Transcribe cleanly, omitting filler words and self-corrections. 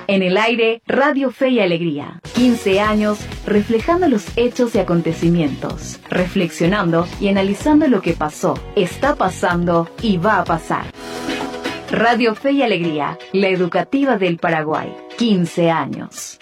En el aire, Radio Fe y Alegría. 15 años reflejando los hechos y acontecimientos, reflexionando y analizando lo que pasó, está pasando y va a pasar. Radio Fe y Alegría, la educativa del Paraguay. 15 años.